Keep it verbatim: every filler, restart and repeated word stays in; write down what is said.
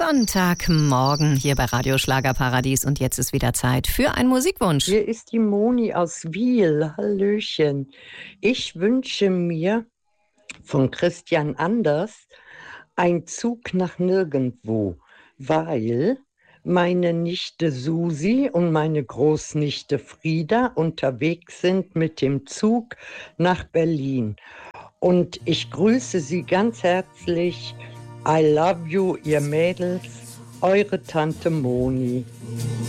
Sonntagmorgen hier bei Radio Schlagerparadies und jetzt ist wieder Zeit für einen Musikwunsch. Hier ist die Moni aus Wiel. Hallöchen. Ich wünsche mir von Christian Anders ein Zug nach nirgendwo, weil meine Nichte Susi und meine Großnichte Frieda unterwegs sind mit dem Zug nach Berlin. Und ich grüße Sie ganz herzlich. I love you, ihr Mädels, eure Tante Moni.